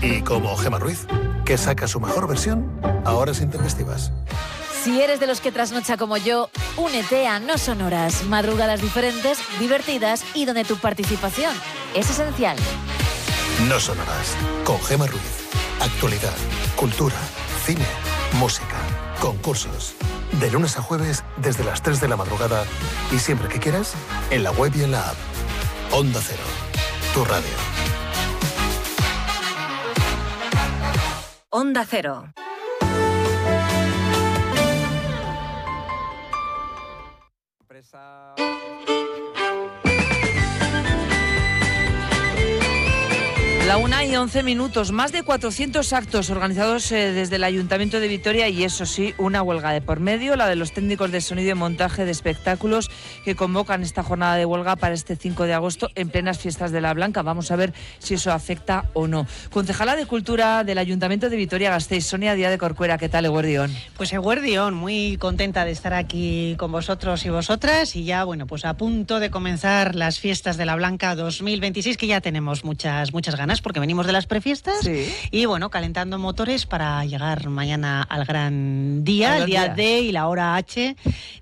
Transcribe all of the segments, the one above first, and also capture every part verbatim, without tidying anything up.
Y como Gemma Ruiz, que saca su mejor versión a horas intempestivas. Si eres de los que trasnocha como yo, únete a No Sonoras, madrugadas diferentes, divertidas y donde tu participación es esencial. No Sonoras, con Gemma Ruiz. Actualidad, cultura, cine, música, concursos. De lunes a jueves desde las tres de la madrugada y siempre que quieras, en la web y en la app. Onda Cero, tu radio. Onda Cero. La una y once minutos, más de cuatrocientos actos organizados eh, desde el Ayuntamiento de Vitoria y eso sí, una huelga de por medio, la de los técnicos de sonido y montaje de espectáculos que convocan esta jornada de huelga para este cinco de agosto en plenas fiestas de la Blanca. Vamos a ver si eso afecta o no. Concejala de Cultura del Ayuntamiento de Vitoria-Gasteiz, Sonia Díaz de Corcuera, ¿qué tal, Eguerdión? Pues Eguerdión, muy contenta de estar aquí con vosotros y vosotras y ya, bueno, pues a punto de comenzar las fiestas de la Blanca dos mil veintiséis, que ya tenemos muchas, muchas ganas porque venimos de las prefiestas, sí. Y bueno, calentando motores para llegar mañana al gran día, el día, día D y la hora H,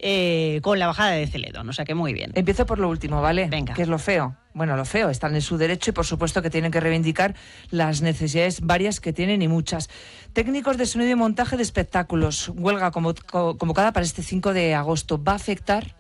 eh, con la bajada de Celedón, o sea que muy bien. Empiezo por lo último, ¿vale? Venga. Que es lo feo. Bueno, lo feo, están en su derecho y por supuesto que tienen que reivindicar las necesidades varias que tienen y muchas. Técnicos de sonido y montaje de espectáculos, huelga convocada para este cinco de agosto, ¿va a afectar?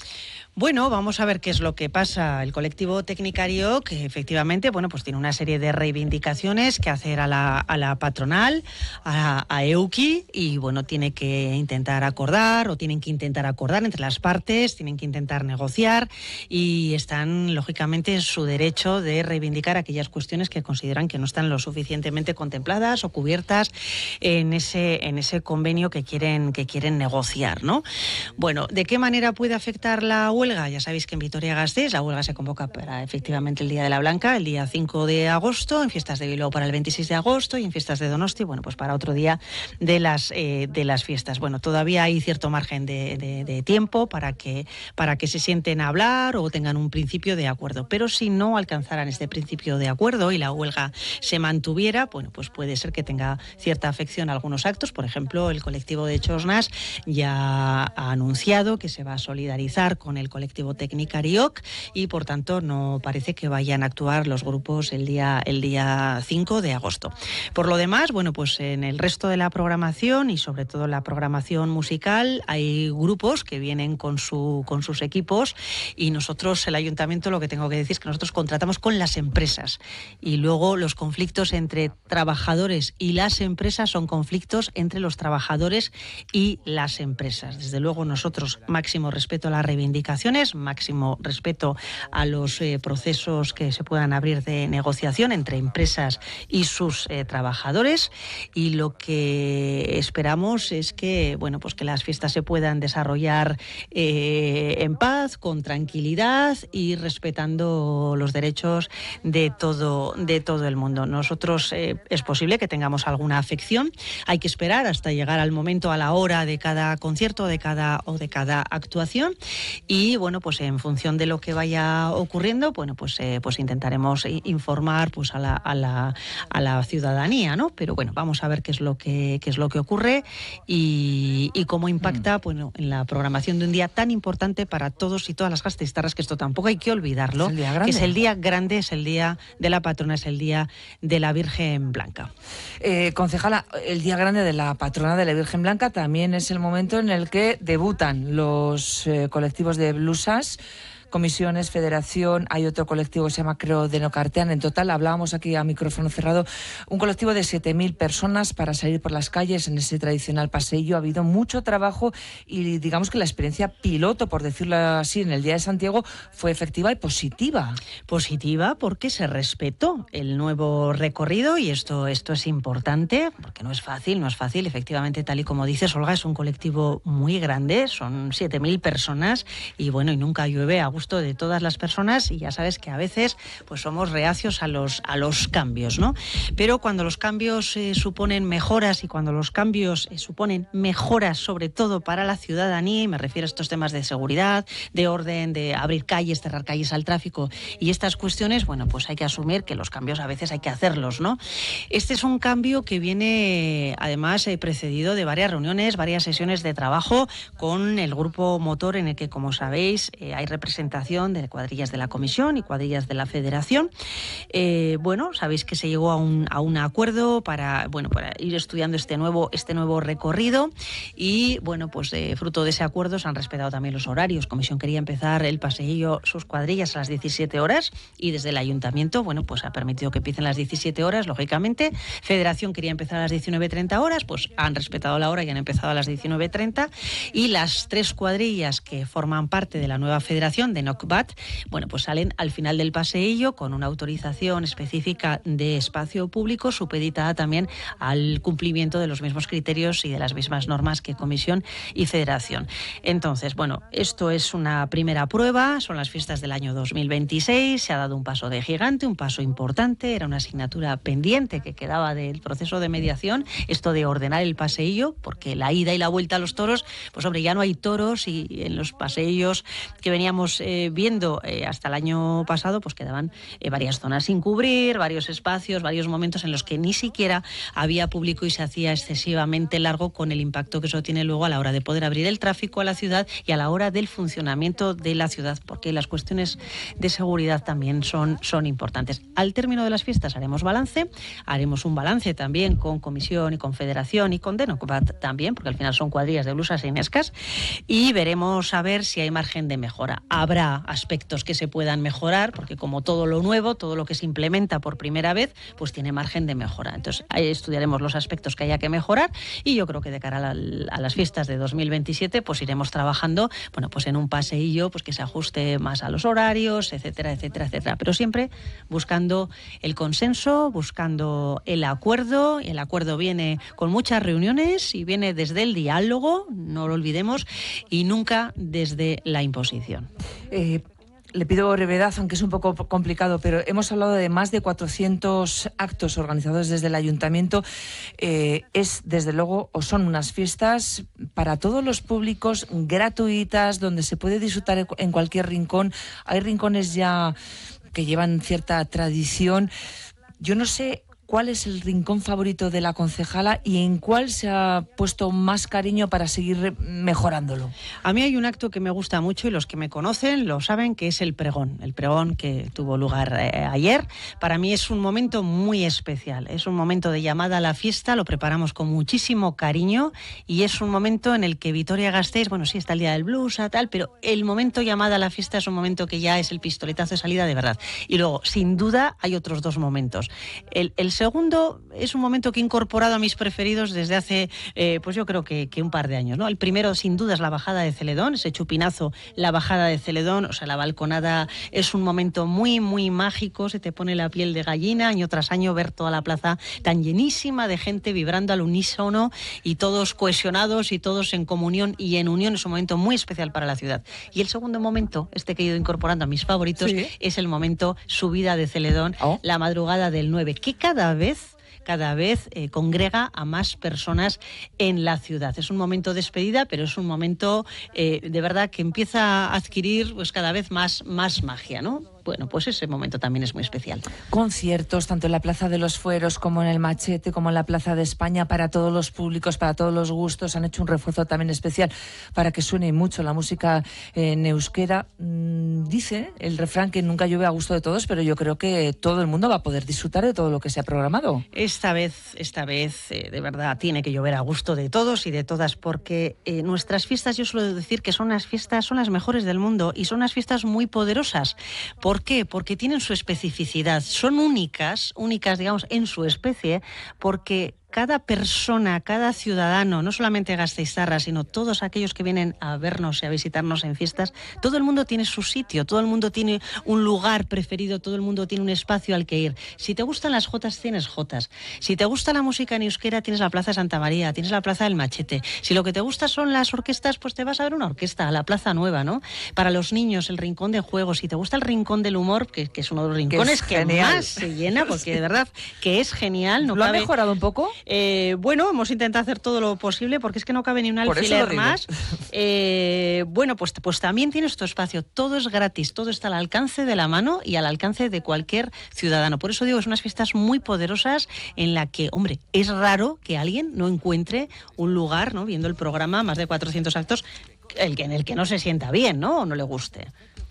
Bueno, vamos a ver qué es lo que pasa. El colectivo Tecnicario, que efectivamente, bueno, pues tiene una serie de reivindicaciones que hacer a la, a la patronal, a, a EUKI, y bueno, tiene que intentar acordar, o tienen que intentar acordar entre las partes, tienen que intentar negociar, y están, lógicamente, en su derecho de reivindicar aquellas cuestiones que consideran que no están lo suficientemente contempladas o cubiertas en ese, en ese convenio que quieren, que quieren negociar, ¿no? Bueno, ¿de qué manera puede afectar la huelga? Ya sabéis que en Vitoria-Gasteiz la huelga se convoca para efectivamente el Día de la Blanca, el día cinco de agosto, en fiestas de Bilbao para el veintiséis de agosto y en fiestas de Donosti, bueno, pues para otro día de las eh, de las fiestas. Bueno, todavía hay cierto margen de, de, de tiempo para que para que se sienten a hablar o tengan un principio de acuerdo, pero si no alcanzaran este principio de acuerdo y la huelga se mantuviera, bueno, pues puede ser que tenga cierta afección a algunos actos. Por ejemplo, el colectivo de Chosnas ya ha anunciado que se va a solidarizar con el colectivo Tecnicarioc y por tanto no parece que vayan a actuar los grupos el día el día cinco de agosto. Por lo demás, bueno, pues en el resto de la programación y sobre todo la programación musical hay grupos que vienen con su con sus equipos y nosotros, el ayuntamiento, lo que tengo que decir es que nosotros contratamos con las empresas y luego los conflictos entre trabajadores y las empresas son conflictos entre los trabajadores y las empresas. Desde luego nosotros máximo respeto a la reivindicación, máximo respeto a los eh, procesos que se puedan abrir de negociación entre empresas y sus eh, trabajadores, y lo que esperamos es que, bueno, pues que las fiestas se puedan desarrollar eh, en paz, con tranquilidad y respetando los derechos de todo de todo el mundo. Nosotros eh, es posible que tengamos alguna afección, hay que esperar hasta llegar al momento, a la hora de cada concierto, de cada o de cada actuación. Y bueno, pues en función de lo que vaya ocurriendo, bueno, pues eh, pues intentaremos informar pues a la a la a la ciudadanía, ¿no? Pero bueno, vamos a ver qué es lo que qué es lo que ocurre y, y cómo impacta, bueno, en la programación de un día tan importante para todos y todas las gasteiztarras, que esto tampoco hay que olvidarlo, es que es el día grande, es el día de la patrona, es el día de la Virgen Blanca. Eh, concejala, el día grande de la patrona de la Virgen Blanca también es el momento en el que debutan los eh, colectivos de blusas, comisiones, federación, hay otro colectivo que se llama, creo, Denocartean. En total, hablábamos aquí a micrófono cerrado, un colectivo de siete mil personas para salir por las calles en ese tradicional paseillo. Ha habido mucho trabajo y digamos que la experiencia piloto, por decirlo así, en el Día de Santiago fue efectiva y positiva. Positiva porque se respetó el nuevo recorrido y esto, esto es importante porque no es fácil, no es fácil. Efectivamente, tal y como dices, Olga, es un colectivo muy grande, son siete mil personas y bueno, y nunca llueve a gusto gusto de todas las personas, y ya sabes que a veces pues somos reacios a los, a los cambios, ¿no? Pero cuando los cambios eh, suponen mejoras y cuando los cambios eh, suponen mejoras sobre todo para la ciudadanía, y me refiero a estos temas de seguridad, de orden, de abrir calles, cerrar calles al tráfico y estas cuestiones, bueno, pues hay que asumir que los cambios a veces hay que hacerlos, ¿no? Este es un cambio que viene además eh, precedido de varias reuniones, varias sesiones de trabajo con el grupo motor, en el que, como sabéis, eh, hay representación de cuadrillas de la Comisión y cuadrillas de la Federación. Eh, bueno, sabéis que se llegó a un, a un acuerdo para, bueno, para ir estudiando este nuevo, este nuevo recorrido y, bueno, pues eh, fruto de ese acuerdo se han respetado también los horarios. Comisión quería empezar el paseillo, sus cuadrillas, a las diecisiete horas y desde el Ayuntamiento, bueno, pues ha permitido que empiecen las diecisiete horas, lógicamente. Federación quería empezar a las diecinueve treinta horas, pues han respetado la hora y han empezado a las diecinueve treinta, y las tres cuadrillas que forman parte de la nueva federación de Nocbat, bueno, pues salen al final del paseillo con una autorización específica de espacio público supeditada también al cumplimiento de los mismos criterios y de las mismas normas que Comisión y Federación. Entonces, bueno, esto es una primera prueba, son las fiestas del año dos mil veintiséis, se ha dado un paso de gigante, un paso importante, era una asignatura pendiente que quedaba del proceso de mediación, esto de ordenar el paseillo, porque la ida y la vuelta a los toros, pues hombre, ya no hay toros, y en los paseillos que veníamos eh, viendo eh, hasta el año pasado, pues quedaban eh, varias zonas sin cubrir, varios espacios, varios momentos en los que ni siquiera había público y se hacía excesivamente largo, con el impacto que eso tiene luego a la hora de poder abrir el tráfico a la ciudad y a la hora del funcionamiento de la ciudad, porque las cuestiones de seguridad también son, son importantes. Al término de las fiestas haremos balance, haremos un balance también con Comisión y con Federación y con Denocat también, porque al final son cuadrillas de blusas e inescas, y veremos a ver si hay margen de mejora. Habrá aspectos que se puedan mejorar, porque como todo lo nuevo, todo lo que se implementa por primera vez, pues tiene margen de mejora. Entonces, ahí estudiaremos los aspectos que haya que mejorar, y yo creo que de cara a, la, a las fiestas de dos mil veintisiete, pues iremos trabajando, bueno, pues en un paseillo pues que se ajuste más a los horarios, etcétera, etcétera, etcétera. Pero siempre buscando el consenso, buscando el acuerdo, y el acuerdo viene con muchas reuniones y viene desde el diálogo, no lo olvidemos, y nunca desde la imposición. Eh, le pido brevedad, aunque es un poco complicado, pero hemos hablado de más de cuatrocientos actos organizados desde el Ayuntamiento. Eh, es, desde luego, o son unas fiestas para todos los públicos, gratuitas, donde se puede disfrutar en cualquier rincón. Hay rincones ya que llevan cierta tradición. Yo no sé cuál es el rincón favorito de la concejala y en cuál se ha puesto más cariño para seguir mejorándolo. A mí hay un acto que me gusta mucho, y los que me conocen lo saben, que es el pregón. El pregón que tuvo lugar eh, ayer. Para mí es un momento muy especial. Es un momento de llamada a la fiesta, lo preparamos con muchísimo cariño, y es un momento en el que Vitoria-Gasteiz, bueno, sí está el día del blues, tal, pero el momento llamada a la fiesta es un momento que ya es el pistoletazo de salida de verdad. Y luego, sin duda, hay otros dos momentos. El, el segundo es un momento que he incorporado a mis preferidos desde hace, eh, pues yo creo que, que un par de años, ¿no? El primero, sin duda, es la bajada de Celedón, ese chupinazo, la bajada de Celedón, o sea, la balconada es un momento muy, muy mágico, se te pone la piel de gallina, año tras año, ver toda la plaza tan llenísima de gente vibrando al unísono y todos cohesionados y todos en comunión y en unión, es un momento muy especial para la ciudad. Y el segundo momento, este que he ido incorporando a mis favoritos, sí, es el momento subida de Celedón, oh, la madrugada del nueve, que cada vez cada vez eh, congrega a más personas en la ciudad. Es un momento de despedida, pero es un momento eh, de verdad que empieza a adquirir pues cada vez más, más magia, ¿no? Bueno, pues ese momento también es muy especial. Conciertos, tanto en la Plaza de los Fueros como en el Machete, como en la Plaza de España, para todos los públicos, para todos los gustos. Han hecho un refuerzo también especial para que suene mucho la música en euskera. Mm, dice el refrán que nunca llueve a gusto de todos, pero yo creo que todo el mundo va a poder disfrutar de todo lo que se ha programado. Esta vez, esta vez, eh, de verdad, tiene que llover a gusto de todos y de todas, porque eh, nuestras fiestas, yo suelo decir que son unas fiestas, son las mejores del mundo, y son unas fiestas muy poderosas. Por ¿Por qué? Porque tienen su especificidad, son únicas, únicas, digamos, en su especie, porque cada persona, cada ciudadano, no solamente gasteiztarra, sino todos aquellos que vienen a vernos y a visitarnos en fiestas, todo el mundo tiene su sitio, todo el mundo tiene un lugar preferido, todo el mundo tiene un espacio al que ir. Si te gustan las jotas, tienes jotas. Si te gusta la música en euskera, tienes la Plaza Santa María, tienes la Plaza del Machete. Si lo que te gusta son las orquestas, pues te vas a ver una orquesta, a la Plaza Nueva, ¿no? Para los niños, el rincón de juegos. Si te gusta el rincón del humor, que, que es uno de los rincones que, que más se llena, porque de verdad que es genial. No ¿Lo cabe... ha mejorado un poco? Eh, bueno, hemos intentado hacer todo lo posible porque es que no cabe ni un alfiler más. Eh, bueno, pues, pues también tienes tu espacio. Todo es gratis, todo está al alcance de la mano y al alcance de cualquier ciudadano. Por eso digo, es unas fiestas muy poderosas en la que, hombre, es raro que alguien no encuentre un lugar, ¿no? Viendo el programa, más de cuatrocientos actos, el que, en el que no se sienta bien, ¿no? O no le guste.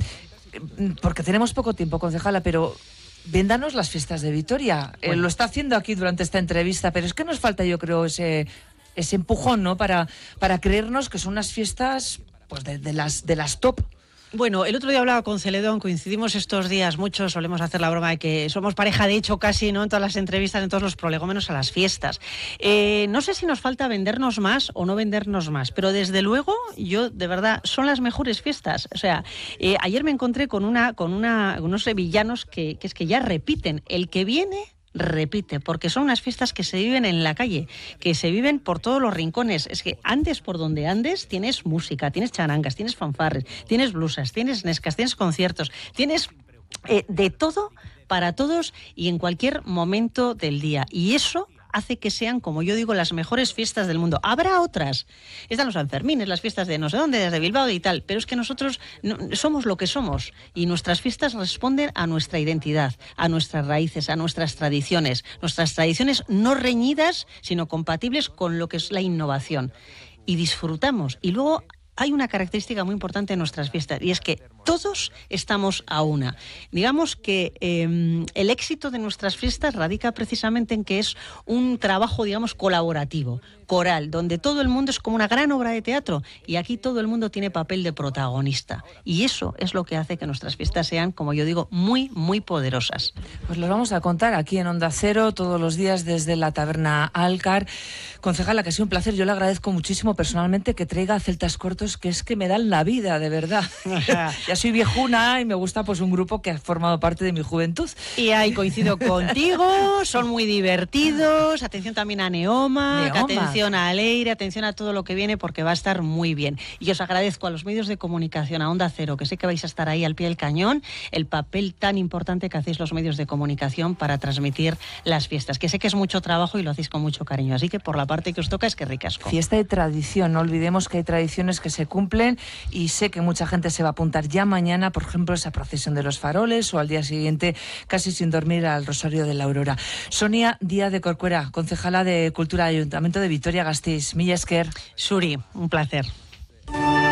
Porque tenemos poco tiempo, concejala, pero... Véndanos las fiestas de Vitoria. Bueno. Eh, lo está haciendo aquí durante esta entrevista, pero es que nos falta, yo creo, ese, ese empujón, ¿no? Para, para creernos que son unas fiestas, pues, de, de las de las top. Bueno, el otro día hablaba con Celedón, coincidimos estos días, muchos solemos hacer la broma de que somos pareja de hecho casi, ¿no? En todas las entrevistas, en todos los prolegómenos a las fiestas. Eh, no sé si nos falta vendernos más o no vendernos más, pero desde luego, yo de verdad, son las mejores fiestas. O sea, eh, ayer me encontré con una, con una, unos sevillanos que, que es que ya repiten. El que viene... repite, porque son unas fiestas que se viven en la calle, que se viven por todos los rincones. Es que andes por donde andes, tienes música, tienes charangas, tienes fanfarres, tienes blusas, tienes nescas, tienes conciertos, tienes eh, de todo para todos y en cualquier momento del día. Y eso hace que sean, como yo digo, las mejores fiestas del mundo. Habrá otras. Están los Sanfermines, las fiestas de no sé dónde, de Bilbao y tal, pero es que nosotros no, somos lo que somos y nuestras fiestas responden a nuestra identidad, a nuestras raíces, a nuestras tradiciones. Nuestras tradiciones no reñidas, sino compatibles con lo que es la innovación. Y disfrutamos. Y luego hay una característica muy importante en nuestras fiestas y es que todos estamos a una. Digamos que eh, el éxito de nuestras fiestas radica precisamente en que es un trabajo, digamos, colaborativo, coral, donde todo el mundo es como una gran obra de teatro y aquí todo el mundo tiene papel de protagonista. Y eso es lo que hace que nuestras fiestas sean, como yo digo, muy, muy poderosas. Pues lo vamos a contar aquí en Onda Cero todos los días desde la taberna Alcar. Concejala, que ha sido un placer. Yo le agradezco muchísimo personalmente que traiga celtas cortos, que es que me dan la vida, de verdad. Ya soy viejuna y me gusta pues un grupo que ha formado parte de mi juventud. Y ahí coincido contigo, son muy divertidos. Atención también a Neoma, Neoma. Atención a Aleire, atención a todo lo que viene porque va a estar muy bien. Y os agradezco a los medios de comunicación, a Onda Cero, que sé que vais a estar ahí al pie del cañón, el papel tan importante que hacéis los medios de comunicación para transmitir las fiestas, que sé que es mucho trabajo y lo hacéis con mucho cariño. Así que por la parte que os toca es que ricasco. Fiesta de tradición, no olvidemos que hay tradiciones que se cumplen y sé que mucha gente se va a apuntar ya mañana, por ejemplo, esa procesión de los faroles o al día siguiente, casi sin dormir, al Rosario de la Aurora. Sonia Díaz de Corcuera, concejala de Cultura del Ayuntamiento de Vitoria-Gasteiz. Mila esker. Suri, un placer.